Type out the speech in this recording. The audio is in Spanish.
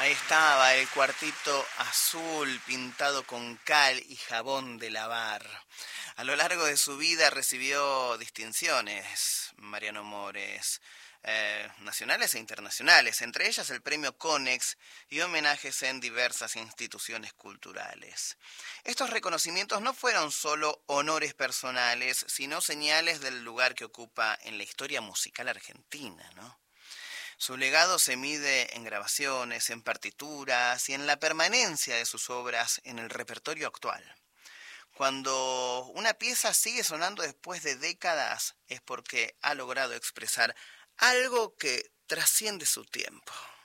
Ahí estaba el cuartito azul pintado con cal y jabón de lavar. A lo largo de su vida recibió distinciones, Mariano Mores, nacionales e internacionales, entre ellas el premio Conex y homenajes en diversas instituciones culturales. Estos reconocimientos no fueron solo honores personales, sino señales del lugar que ocupa en la historia musical argentina, ¿no? Su legado se mide en grabaciones, en partituras y en la permanencia de sus obras en el repertorio actual. Cuando una pieza sigue sonando después de décadas es porque ha logrado expresar algo que trasciende su tiempo.